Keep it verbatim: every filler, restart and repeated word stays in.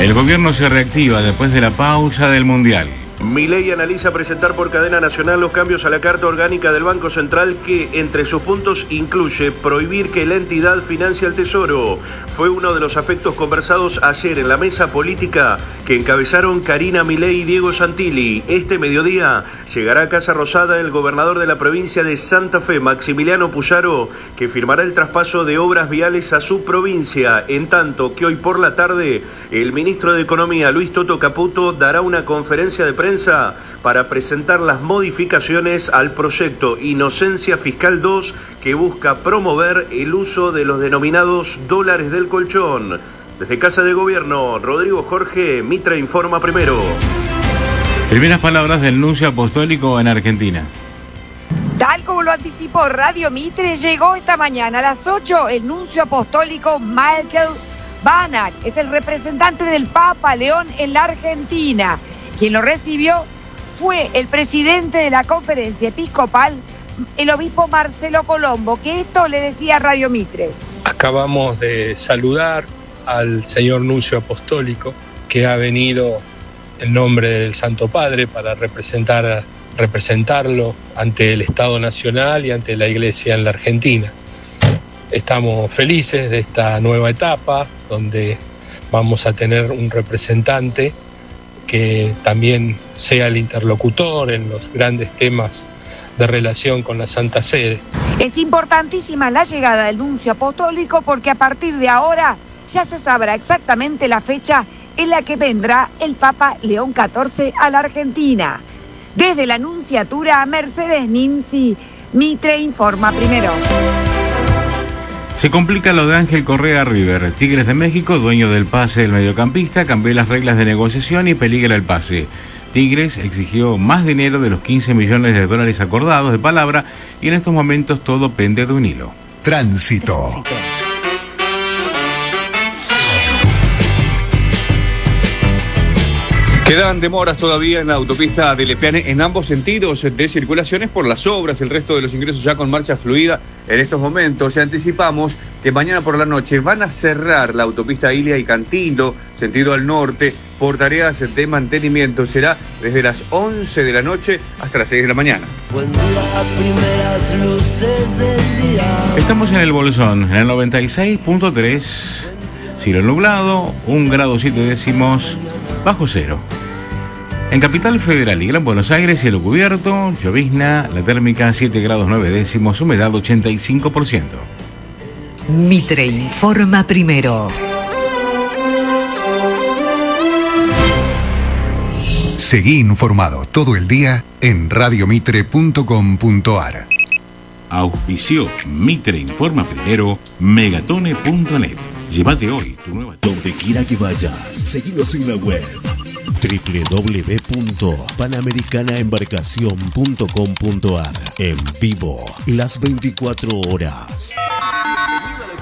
El gobierno se reactiva después de la pausa del Mundial. Milei analiza presentar por cadena nacional los cambios a la Carta Orgánica del Banco Central que, entre sus puntos, incluye prohibir que la entidad financie al Tesoro. Fue uno de los aspectos conversados ayer en la mesa política que encabezaron Karina Milei y Diego Santilli. Este mediodía llegará a Casa Rosada el gobernador de la provincia de Santa Fe, Maximiliano Puyaro, que firmará el traspaso de obras viales a su provincia, en tanto que hoy por la tarde el ministro de Economía, Luis Toto Caputo, dará una conferencia de prensa para presentar las modificaciones al proyecto Inocencia Fiscal dos que busca promover el uso de los denominados dólares del colchón. Desde Casa de Gobierno, Rodrigo Jorge, Mitre informa primero. Primeras palabras del nuncio apostólico en Argentina. Tal como lo anticipó Radio Mitre, llegó esta mañana a las ocho el nuncio apostólico Michael Banach. Es el representante del Papa León en la Argentina. Quien lo recibió fue el presidente de la conferencia episcopal, el obispo Marcelo Colombo, que esto le decía a Radio Mitre. Acabamos de saludar al señor nuncio apostólico que ha venido en nombre del Santo Padre para representar, representarlo ante el Estado Nacional y ante la Iglesia en la Argentina. Estamos felices de esta nueva etapa donde vamos a tener un representante que también sea el interlocutor en los grandes temas de relación con la Santa Sede. Es importantísima la llegada del nuncio apostólico porque a partir de ahora ya se sabrá exactamente la fecha en la que vendrá el Papa León catorce a la Argentina. Desde la Nunciatura, Mercedes Ninzi, Mitre informa primero. Se complica lo de Ángel Correa a River. Tigres de México, dueño del pase del mediocampista, cambió las reglas de negociación y peligra el pase. Tigres exigió más dinero de los quince millones de dólares acordados de palabra y en estos momentos todo pende de un hilo. Tránsito. Tránsito. Quedan demoras todavía en la autopista de Lepeane en ambos sentidos de circulaciones por las obras, el resto de los ingresos ya con marcha fluida en estos momentos. Ya anticipamos que mañana por la noche van a cerrar la autopista Ilia y Cantillo, sentido al norte, por tareas de mantenimiento. Será desde las once de la noche hasta las seis de la mañana. Buen día, primeras luces del día. Estamos en el Bolsón, en el noventa y seis punto tres. Cielo nublado, un grado siete décimos bajo cero. En Capital Federal y Gran Buenos Aires, cielo cubierto, llovizna, la térmica siete grados nueve décimos, humedad ochenta y cinco por ciento. Mitre informa primero. Seguí informado todo el día en radio mitre punto com punto a r. Auspició Mitre informa primero, megatone punto net. Llévate hoy tu nueva... Donde quiera que vayas, seguinos en la web doble u doble u doble u punto panamericana embarcación punto com punto a r. En vivo, las veinticuatro horas.